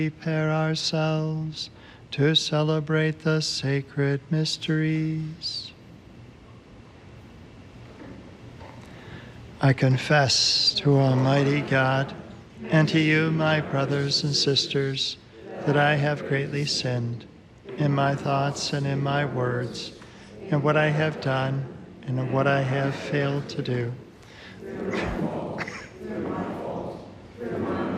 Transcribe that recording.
Prepare ourselves to celebrate the sacred mysteries. I confess to Almighty God and to you, my brothers and sisters, that I have greatly sinned in my thoughts and in my words, in what I have done and in what I have failed to do.